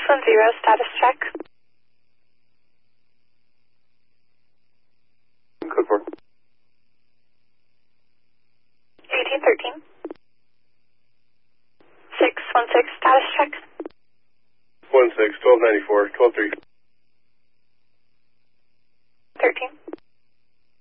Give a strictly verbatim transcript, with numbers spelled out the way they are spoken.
one zero, status check. Code four. eighteen thirteen. six one six, status check. one six, twelve ninety-four, twelve three. thirteen.